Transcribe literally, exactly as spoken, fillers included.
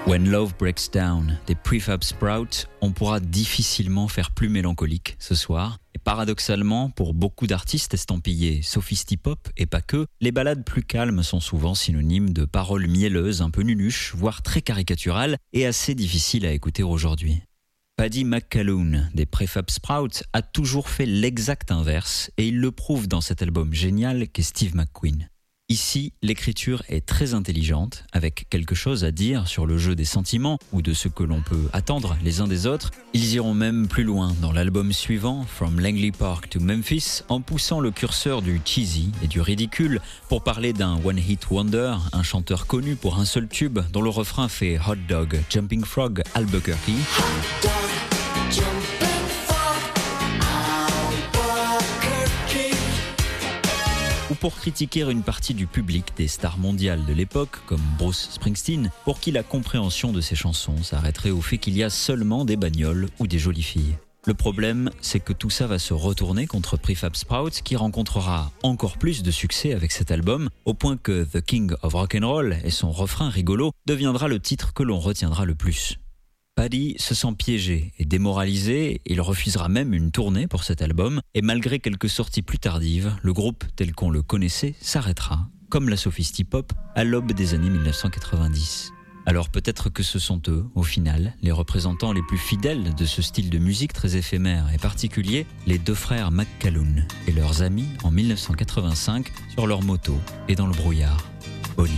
When Love Breaks Down des Prefab Sprout, on pourra difficilement faire plus mélancolique ce soir. Et paradoxalement, pour beaucoup d'artistes estampillés sophistipop et pas que, les ballades plus calmes sont souvent synonymes de paroles mielleuses, un peu nunuches, voire très caricaturales et assez difficiles à écouter aujourd'hui. Paddy McAloon des Prefab Sprout a toujours fait l'exact inverse et il le prouve dans cet album génial qu'est Steve McQueen. Ici, l'écriture est très intelligente, avec quelque chose à dire sur le jeu des sentiments ou de ce que l'on peut attendre les uns des autres. Ils iront même plus loin dans l'album suivant, From Langley Park to Memphis, en poussant le curseur du cheesy et du ridicule pour parler d'un one-hit wonder, un chanteur connu pour un seul tube dont le refrain fait Hot Dog, Jumping Frog, Albuquerque. Ou pour critiquer une partie du public des stars mondiales de l'époque, comme Bruce Springsteen, pour qui la compréhension de ses chansons s'arrêterait au fait qu'il y a seulement des bagnoles ou des jolies filles. Le problème, c'est que tout ça va se retourner contre Prefab Sprout, qui rencontrera encore plus de succès avec cet album, au point que The King of Rock'n'Roll et son refrain rigolo deviendra le titre que l'on retiendra le plus. Paddy se sent piégé et démoralisé, il refusera même une tournée pour cet album, et malgré quelques sorties plus tardives, le groupe tel qu'on le connaissait s'arrêtera, comme la sophistipop, à l'aube des années dix-neuf cent quatre-vingt-dix. Alors peut-être que ce sont eux, au final, les représentants les plus fidèles de ce style de musique très éphémère et particulier, les deux frères McAloon et leurs amis en dix-neuf cent quatre-vingt-cinq sur leur moto et dans le brouillard.